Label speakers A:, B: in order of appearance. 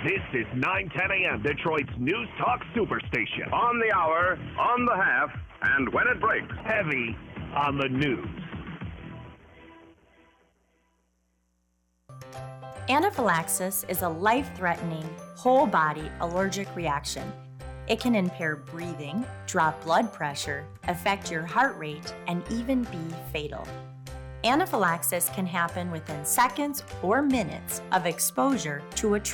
A: This is 910 a.m. Detroit's News Talk Superstation.
B: On the hour, on the half, and when it breaks.
A: Heavy on the news.
C: Anaphylaxis is a life-threatening, whole-body allergic reaction. It can impair breathing, drop blood pressure, affect your heart rate, and even be fatal. Anaphylaxis can happen within seconds or minutes of exposure to a